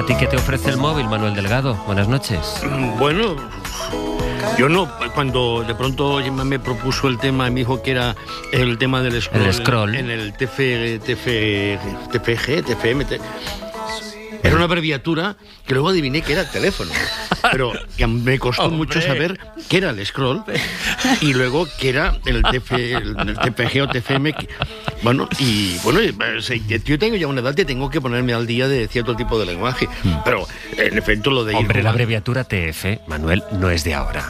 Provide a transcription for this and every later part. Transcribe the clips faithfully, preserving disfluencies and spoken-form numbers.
¿A ti qué te ofrece el móvil, Manuel Delgado? Buenas noches. Bueno, yo no, cuando de pronto me propuso el tema, me dijo que era el tema del scroll, el scroll. en el T F, T F, T F G, T F M, era una abreviatura que luego adiviné que era el teléfono. Pero me costó Hombre. mucho saber qué era el scroll y luego qué era el, T F, el T P G o T F M. Bueno, y bueno, yo tengo ya una edad que tengo que ponerme al día de cierto tipo de lenguaje. Pero, en efecto, lo de... Hombre, la abreviatura T F, Manuel, no es de ahora.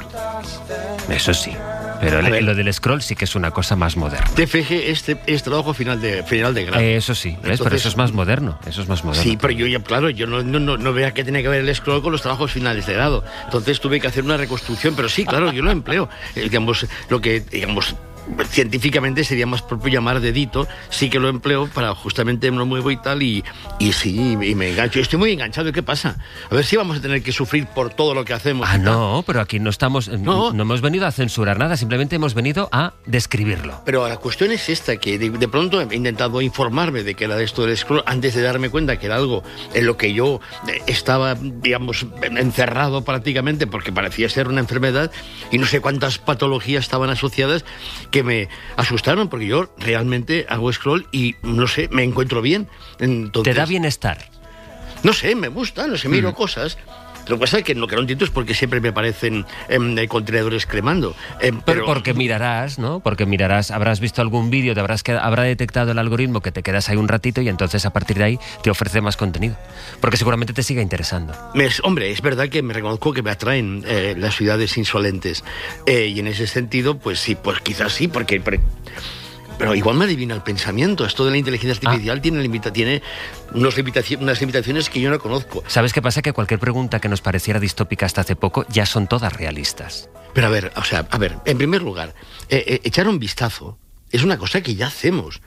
Eso sí. Pero el, lo del scroll sí que es una cosa más moderna. T F G es, es trabajo final de, final de grado. Eh, eso sí, ¿ves? Entonces, pero eso es más moderno. Eso es más moderno. Sí, pero yo ya, claro, yo no, no, no, no veía que tenía que ver el scroll con los trabajos finales de grado. Entonces tuve que hacer una reconstrucción, pero sí, claro, yo lo empleo. Eh, digamos, lo que, digamos... científicamente sería más propio llamar dedito, sí que lo empleo para justamente me lo muevo y tal, y, y sí, y me engancho. Estoy muy enganchado. ¿Y qué pasa? A ver si vamos a tener que sufrir por todo lo que hacemos. Ah, no, pero aquí no estamos, no. no hemos venido a censurar nada, simplemente hemos venido a describirlo. Pero la cuestión es esta, que de, de pronto he intentado informarme de que era esto del scroll antes de darme cuenta que era algo en lo que yo estaba, digamos, encerrado prácticamente, porque parecía ser una enfermedad, y no sé cuántas patologías estaban asociadas que me asustaron, porque yo realmente hago scroll y, no sé, me encuentro bien. Entonces, ¿te da bienestar? No sé, me gusta, no sé, miro mm. cosas. Lo que pasa es que lo que no entiendo es porque siempre me parecen eh, contenedores cremando. Eh, pero... Porque mirarás, ¿no? Porque mirarás, habrás visto algún vídeo, te habrás qued- habrá detectado el algoritmo que te quedas ahí un ratito y entonces a partir de ahí te ofrece más contenido. Porque seguramente te siga interesando. Me, hombre, es verdad que me reconozco que me atraen eh, las ciudades insolentes. Eh, y en ese sentido, pues sí, pues quizás sí, porque... porque pero igual me adivina el pensamiento. Esto de la inteligencia artificial ah. tiene, limita, tiene unos limitaci- unas limitaciones que yo no conozco. ¿Sabes qué pasa? Que cualquier pregunta que nos pareciera distópica hasta hace poco ya son todas realistas. Pero a ver, o sea, a ver, en primer lugar, eh, eh, echar un vistazo es una cosa que ya hacemos.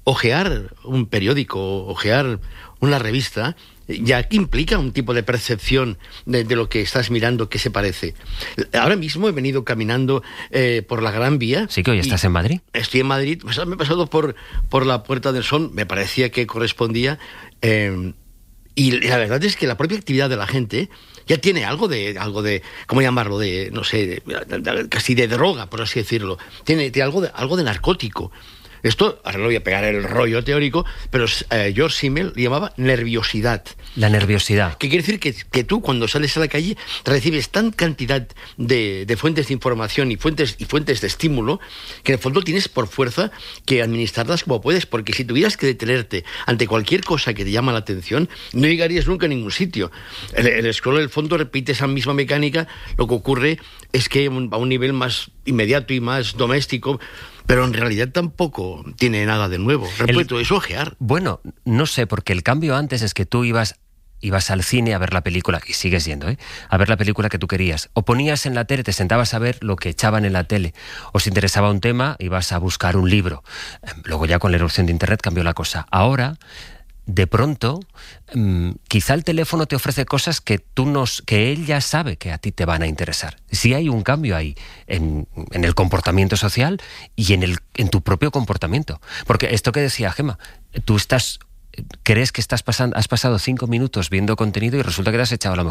Ojear un periódico, ojear una revista, ya implica un tipo de percepción de, de lo que estás mirando que se parece. Ahora mismo he venido caminando eh, por la Gran Vía. ¿Sí que hoy estás en Madrid? Estoy en Madrid, pues, me he pasado por, por la Puerta del Sol, me parecía que correspondía, eh, y la verdad es que la propia actividad de la gente ya tiene algo de, algo de, ¿cómo llamarlo? De, no sé, de, de, casi de droga, por así decirlo. Tiene, tiene algo de, algo de narcótico. Esto, ahora no voy a pegar el rollo teórico, pero eh, George Simmel le llamaba nerviosidad. La nerviosidad. Que quiere decir que, que tú, cuando sales a la calle, recibes tan cantidad de, de fuentes de información y fuentes, y fuentes de estímulo, que en el fondo tienes por fuerza que administrarlas como puedes, porque si tuvieras que detenerte ante cualquier cosa que te llama la atención, no llegarías nunca a ningún sitio. El, el scroll, en el fondo, repite esa misma mecánica. Lo que ocurre es que a un nivel más inmediato y más doméstico, pero en realidad tampoco tiene nada de nuevo. Repito, el, es ojear. Bueno, no sé, porque el cambio antes es que tú ibas, ibas al cine a ver la película, y sigues yendo, ¿eh? A ver la película que tú querías. O ponías en la tele, te sentabas a ver lo que echaban en la tele. O si interesaba un tema, ibas a buscar un libro. Luego ya con la irrupción de Internet cambió la cosa. Ahora, de pronto, mmm, quizá el teléfono te ofrece cosas que tú nos, que él ya sabe que a ti te van a interesar. Sí hay un cambio ahí en, en el comportamiento social y en, el, en tu propio comportamiento. Porque esto que decía Gemma, tú estás, crees que estás pasando, has pasado cinco minutos viendo contenido y resulta que te has echado a lo mejor